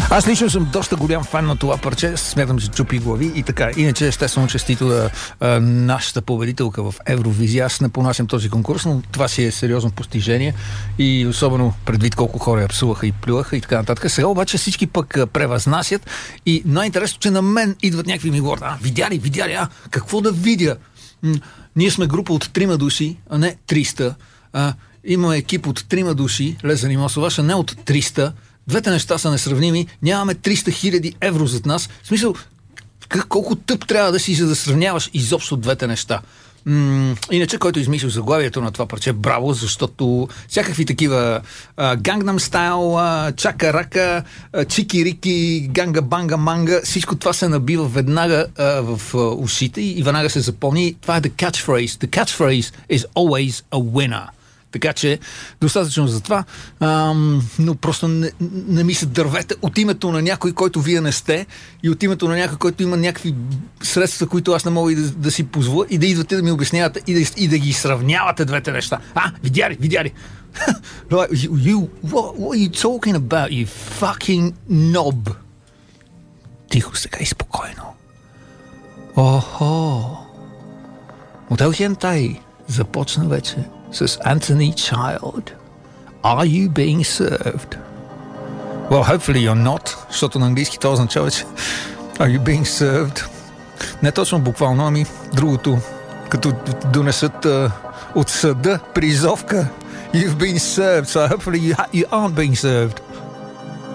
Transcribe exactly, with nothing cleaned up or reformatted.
Аз лично съм доста голям фан на това парче. Смятам, че чупи глави и така. Иначе, естествено, честито да а, нашата победителка в Евровизия. Аз не понасям този конкурс, но това си е сериозно постижение и особено предвид колко хора я псуваха и плюваха и така нататък. Сега обаче всички пък а, превъзнасят и най-интересно, че на мен идват някакви ми говорят: а, видя ли, видя ли, а, какво да видя? М- ние сме група от трима души, а не триста. А, имаме екип от трима души, Лезан и Мосоваш, а не от триста. Двете неща са несравними. Нямаме триста хиляди евро зад нас. В смисъл, колко тъп трябва да си, за да сравняваш изобщо двете неща. М- иначе, който измислил заглавието на това парче, браво, защото всякакви такива Гангнам стайл, чака-рака, чики-рики, ганга-банга-манга, всичко това се набива веднага а, в а, ушите и веднага се запомни. Това е the catchphrase. The catchphrase is always a winner. Така че, достатъчно за това, ам, но просто не, не ми се дървете от името на някой, който вие не сте, и от името на някой, който има някакви средства, които аз не мога и да, да си позволя, и да идвате да ми обяснявате и да, и да ги сравнявате двете неща. А, видя ли, видя ли? you, you, what, what are you talking about, you fucking knob? Тихо сега и спокойно. Охо! Модел Хентай започна вече с Anthony Child. Are you being served? Well, hopefully you're not, защото на английски това означава, че are you being served? Не точно буквално, ами другото, като донесат uh, от съда призовка. You've been served, so hopefully you, ha- you aren't being served.